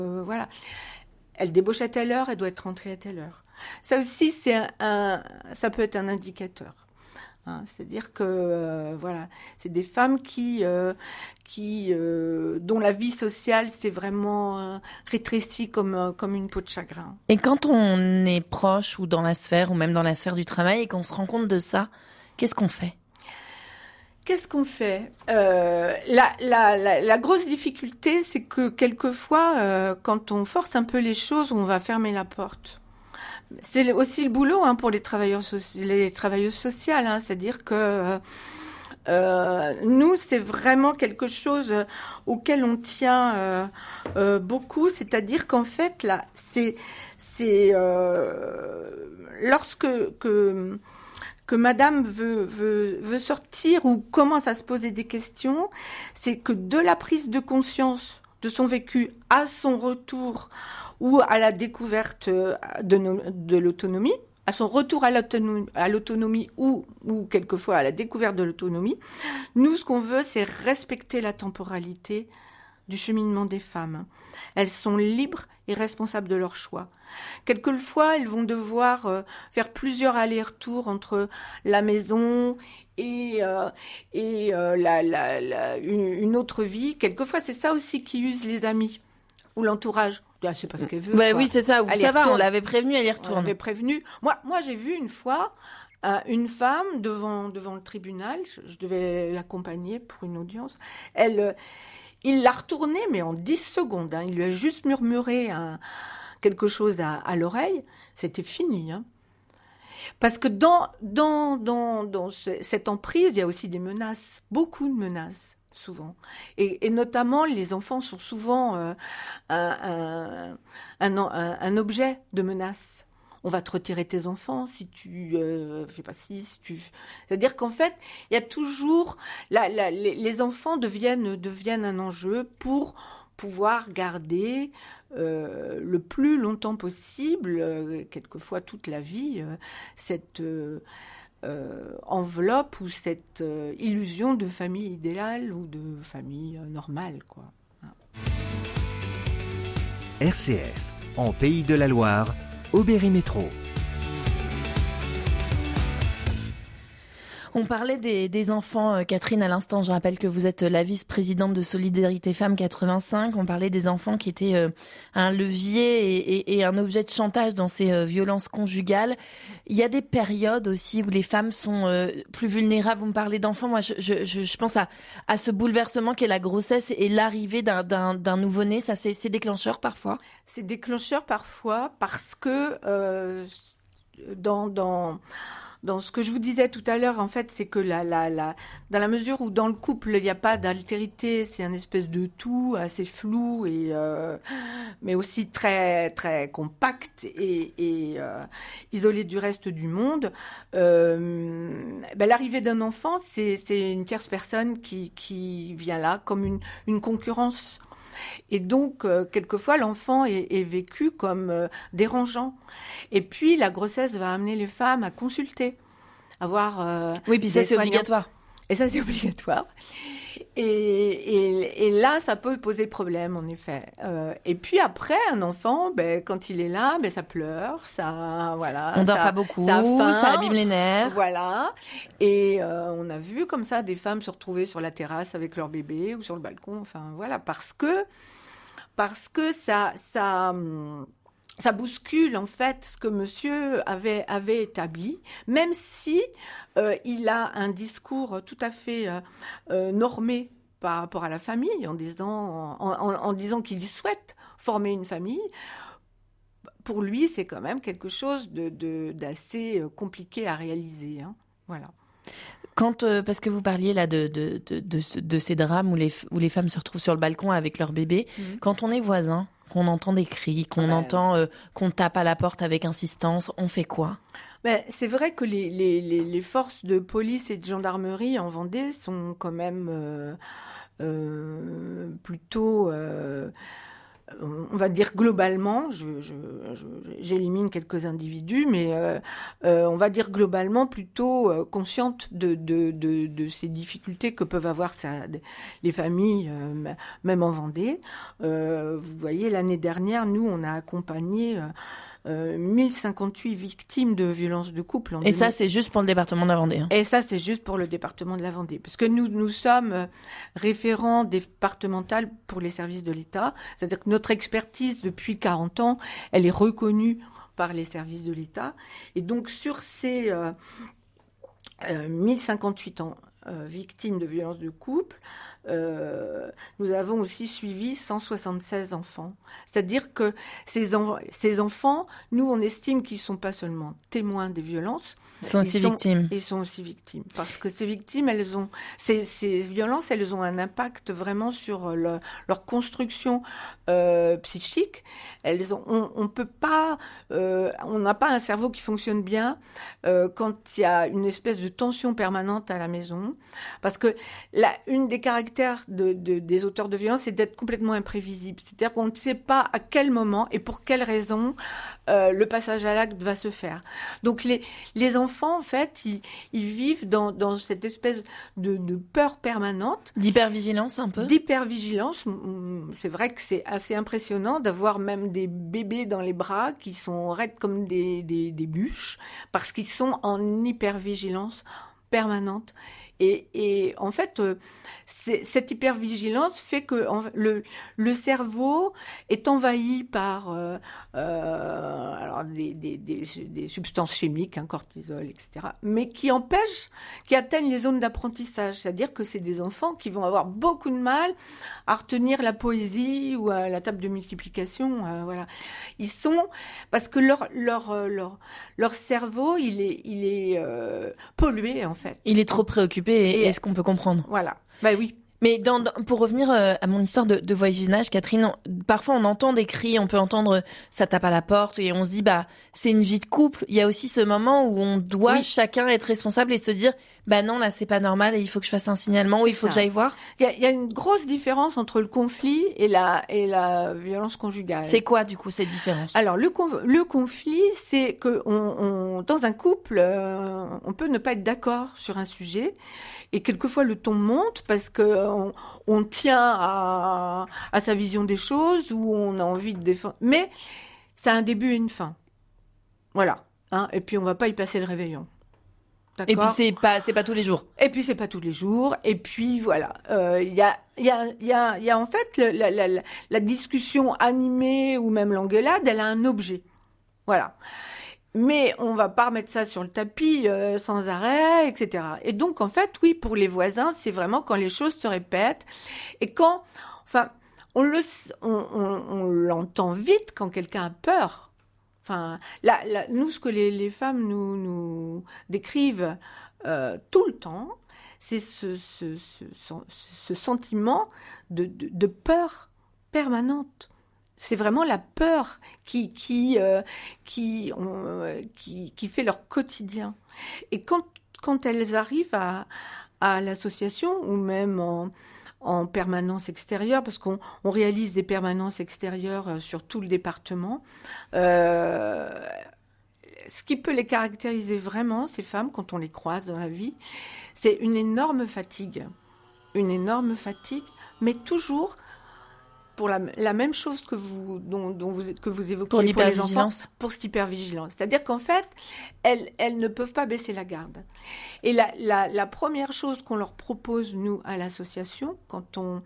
Voilà. Elle débauche à telle heure, elle doit être rentrée à telle heure. Ça aussi, ça peut être un indicateur. Hein, c'est-à-dire que voilà, c'est des femmes dont la vie sociale s'est vraiment rétrécie comme une peau de chagrin. Et quand on est proche ou dans la sphère ou même dans la sphère du travail et qu'on se rend compte de ça, qu'est-ce qu'on fait ? Qu'est-ce qu'on fait ? La grosse difficulté, c'est que quelquefois, quand on force un peu les choses, on va fermer la porte. C'est aussi le boulot pour les travailleuses sociales, hein, c'est-à-dire que nous, c'est vraiment quelque chose auquel on tient beaucoup, c'est-à-dire qu'en fait, là, c'est lorsque que madame veut sortir ou commence à se poser des questions, c'est que de la prise de conscience de son vécu à son retour ou à la découverte de l'autonomie, à son retour à l'autonomie ou quelquefois à la découverte de l'autonomie, nous, ce qu'on veut, c'est respecter la temporalité du cheminement des femmes. Elles sont libres et responsables de leur choix. Quelquefois, elles vont devoir faire plusieurs allers-retours entre la maison et une autre vie. Quelquefois, c'est ça aussi qui use les amis ou l'entourage. Je sais pas ce qu'elle veut. Bah, oui, c'est ça. Ça va, on l'avait prévenu, elle y retourne. On l'avait prévenu. Moi, j'ai vu une fois une femme devant le tribunal. Je devais l'accompagner pour une audience. Il l'a retournée, mais en 10 secondes. Hein. Il lui a juste murmuré quelque chose à l'oreille. C'était fini. Hein. Parce que dans cette emprise, il y a aussi des menaces. Beaucoup de menaces. Souvent. Et notamment, les enfants sont souvent un objet de menace. On va te retirer tes enfants si tu fais pas ci, si tu... C'est-à-dire qu'en fait, il y a toujours... les enfants deviennent un enjeu pour pouvoir garder le plus longtemps possible, quelquefois toute la vie, cette... enveloppe ou cette illusion de famille idéale ou de famille normale, quoi. RCF, en Pays de la Loire, Aubéry Métro. On parlait des enfants, Catherine, à l'instant. Je rappelle que vous êtes la vice-présidente de Solidarité Femmes 85. On parlait des enfants qui étaient un levier et un objet de chantage dans ces violences conjugales. Il y a des périodes aussi où les femmes sont plus vulnérables. Vous me parlez d'enfants. Moi, je pense à ce bouleversement qu'est la grossesse et l'arrivée d'un nouveau-né. Ça, c'est déclencheur parfois. C'est déclencheur parfois parce que dans ce que je vous disais tout à l'heure, en fait, c'est que dans la mesure où dans le couple, il n'y a pas d'altérité, c'est un espèce de tout assez flou mais aussi très, très compact et isolé du reste du monde. L'arrivée d'un enfant, c'est une tierce personne qui vient là comme une concurrence. Et donc, quelquefois, l'enfant est vécu comme dérangeant. Et puis, la grossesse va amener les femmes à consulter, à voir... oui, puis ça, c'est obligatoire. Et ça, c'est obligatoire. Et là, ça peut poser problème, en effet. Et puis après, un enfant, quand il est là, ça pleure, ça, voilà. On dort pas beaucoup, ça abîme les nerfs. Voilà. Et on a vu comme ça des femmes se retrouver sur la terrasse avec leur bébé ou sur le balcon. Enfin, voilà, parce que ça bouscule en fait ce que monsieur avait établi, même si il a un discours tout à fait normé par rapport à la famille, en disant qu'il souhaite former une famille. Pour lui, c'est quand même quelque chose d'assez compliqué à réaliser. Hein. Voilà. Parce que vous parliez là de ces drames où les femmes se retrouvent sur le balcon avec leur bébé, quand on est voisin, qu'on entend des cris, qu'on entend qu'on tape à la porte avec insistance, on fait quoi ? C'est vrai que les forces de police et de gendarmerie en Vendée sont quand même plutôt on va dire globalement, j'élimine quelques individus, mais on va dire globalement plutôt consciente de ces difficultés que peuvent avoir les familles, même en Vendée. Vous voyez, l'année dernière, nous, on a accompagné 1058 victimes de violences de couple. Et ça, c'est juste pour le département de la Vendée. Et ça, c'est juste pour le département de la Vendée. Parce que nous sommes référents départemental pour les services de l'État. C'est-à-dire que notre expertise, depuis 40 ans, elle est reconnue par les services de l'État. Et donc, sur ces 1058 victimes de violences de couple, nous avons aussi suivi 176 enfants. C'est-à-dire que ces enfants, nous, on estime qu'ils ne sont pas seulement témoins des violences, ils sont aussi victimes. Ils sont aussi victimes. Parce que ces victimes, ces violences, elles ont un impact vraiment sur leur construction psychique. On peut pas, on n'a pas un cerveau qui fonctionne bien quand il y a une espèce de tension permanente à la maison. Parce que une des caractères des auteurs de violence, c'est d'être complètement imprévisible. C'est-à-dire qu'on ne sait pas à quel moment et pour quelle raison le passage à l'acte va se faire. Donc les enfants, en fait, ils vivent dans cette espèce de peur permanente. D'hypervigilance, un peu. D'hypervigilance. C'est vrai que c'est assez impressionnant d'avoir même des bébés dans les bras qui sont raides comme des bûches parce qu'ils sont en hypervigilance permanente. Et en fait, cette hypervigilance fait que le cerveau est envahi par alors des substances chimiques, cortisol, etc., mais qui atteignent les zones d'apprentissage. C'est-à-dire que c'est des enfants qui vont avoir beaucoup de mal à retenir la poésie ou à la table de multiplication. Voilà. Parce que leur cerveau, il est pollué, en fait. Il est trop préoccupé. Et est-ce qu'on peut comprendre ? Voilà. Bah oui. Mais pour revenir à mon histoire de voisinage, Catherine, parfois on entend des cris, on peut entendre ça tape à la porte et on se dit c'est une vie de couple. Il y a aussi ce moment où on doit chacun être responsable et se dire non, là c'est pas normal et il faut que je fasse un signalement ou il faut que j'aille voir. Il y a une grosse différence entre le conflit et la violence conjugale. C'est quoi du coup cette différence ? Alors le conflit, c'est que dans un couple, on peut ne pas être d'accord sur un sujet. Et quelquefois, le ton monte parce on tient à sa vision des choses ou on a envie de défendre. Mais ça a un début et une fin. Voilà. Et puis, on va pas y passer le réveillon. D'accord ? Et puis, c'est pas tous les jours. Et puis, c'est pas tous les jours. Et puis, voilà. Il y a en fait la discussion animée ou même l'engueulade, elle a un objet. Voilà. Mais on va pas remettre ça sur le tapis sans arrêt, etc. Et donc, en fait, oui, pour les voisins, c'est vraiment quand les choses se répètent et quand, on l'entend vite quand quelqu'un a peur. Nous, ce que les femmes nous décrivent tout le temps, c'est ce sentiment de peur permanente. C'est vraiment la peur qui fait leur quotidien. Et quand elles arrivent à l'association ou même en permanence extérieure, parce qu'on réalise des permanences extérieures sur tout le département, ce qui peut les caractériser vraiment, ces femmes, quand on les croise dans la vie, c'est une énorme fatigue. Une énorme fatigue, mais toujours pour la même chose que vous évoquiez pour les enfants, pour cette hypervigilance. C'est-à-dire qu'en fait, elles ne peuvent pas baisser la garde. Et la première chose qu'on leur propose, nous, à l'association, quand on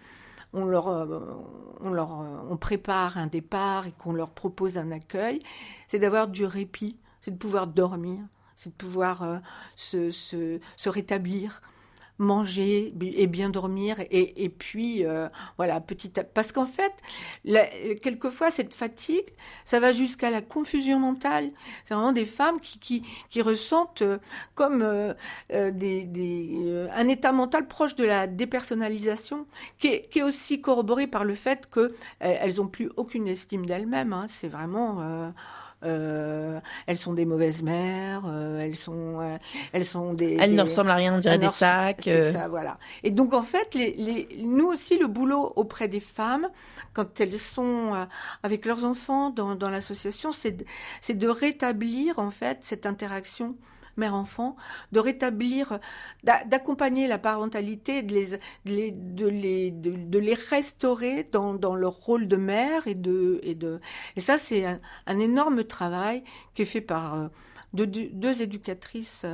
prépare un départ et qu'on leur propose un accueil, c'est d'avoir du répit, c'est de pouvoir dormir, c'est de pouvoir se rétablir, manger et bien dormir et puis voilà parce qu'en fait quelquefois cette fatigue ça va jusqu'à la confusion mentale. C'est vraiment des femmes qui ressentent comme un état mental proche de la dépersonnalisation qui est aussi corroboré par le fait que elles ont plus aucune estime d'elles-mêmes, c'est vraiment elles sont des mauvaises mères, elles sont des... Elles ne ressemblent à rien, on dirait des sacs. C'est ça, voilà. Et donc, en fait, nous aussi, le boulot auprès des femmes, quand elles sont avec leurs enfants dans l'association, c'est de rétablir, en fait, cette interaction mère-enfant, de rétablir, d'accompagner la parentalité, de les restaurer dans leur rôle de mère et ça c'est un énorme travail qui est fait par deux éducatrices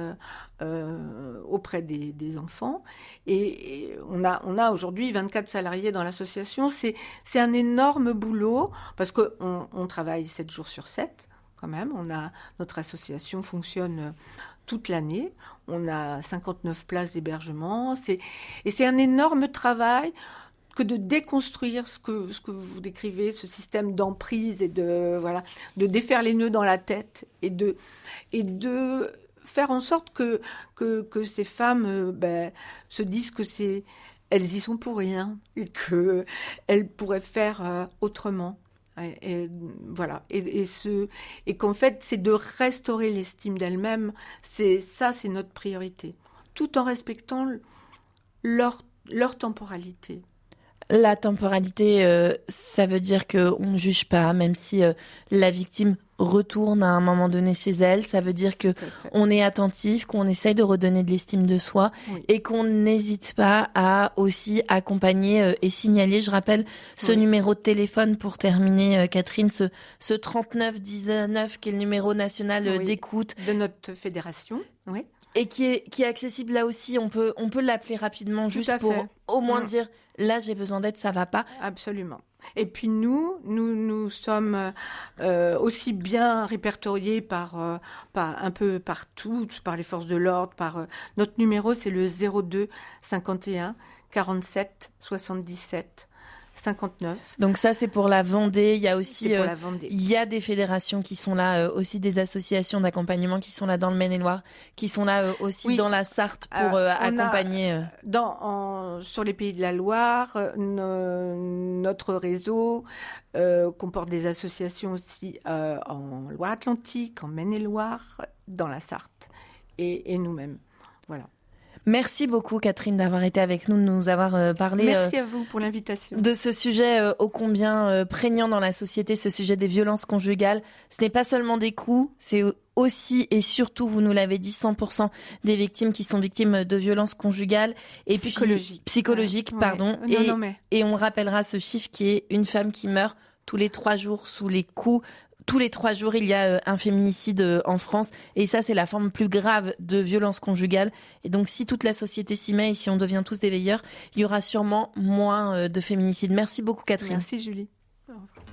auprès des enfants et on a aujourd'hui 24 salariés dans l'association. C'est un énorme boulot parce que on travaille 7 jours sur 7 quand même. Notre association fonctionne toute l'année. On a 59 places d'hébergement. Et c'est un énorme travail que de déconstruire ce que vous décrivez, ce système d'emprise et de défaire les nœuds dans la tête et de faire en sorte que ces femmes se disent que elles y sont pour rien et qu'elles pourraient faire autrement. Et voilà, et qu'en fait c'est de restaurer l'estime d'elles-mêmes, c'est notre priorité, tout en respectant leur temporalité. La temporalité, ça veut dire qu'on ne juge pas, même si la victime retourne à un moment donné chez elle. Ça veut dire qu'on est attentif, qu'on essaye de redonner de l'estime de soi et qu'on n'hésite pas à aussi accompagner et signaler. Je rappelle ce numéro de téléphone pour terminer, Catherine, ce 3919 qui est le numéro national d'écoute de notre fédération. Oui. Et qui est accessible là aussi. On peut l'appeler rapidement juste pour au moins dire là j'ai besoin d'aide, ça va pas. Absolument. Et puis nous sommes aussi bien répertoriés par un peu partout, par les forces de l'ordre. Notre numéro c'est le 02 51 47 77 59. Donc ça c'est pour la Vendée. Il y a aussi il y a des fédérations qui sont là, aussi des associations d'accompagnement qui sont là dans le Maine-et-Loire, qui sont là aussi dans la Sarthe pour accompagner. Sur les Pays de la Loire, notre réseau comporte des associations aussi en Loire-Atlantique, en Maine-et-Loire, dans la Sarthe et nous-mêmes. Voilà. Merci beaucoup Catherine d'avoir été avec nous, de nous avoir parlé. Merci à vous pour l'invitation. De ce sujet ô combien prégnant dans la société, ce sujet des violences conjugales. Ce n'est pas seulement des coups, c'est aussi et surtout, vous nous l'avez dit, 100% des victimes qui sont victimes de violences conjugales et psychologiques, pardon. Et on rappellera ce chiffre qui est une femme qui meurt tous les 3 jours sous les coups. Tous les 3 jours, il y a un féminicide en France. Et ça, c'est la forme plus grave de violence conjugale. Et donc, si toute la société s'y met et si on devient tous des veilleurs, il y aura sûrement moins de féminicides. Merci beaucoup, Catherine. Merci, Julie. Au revoir.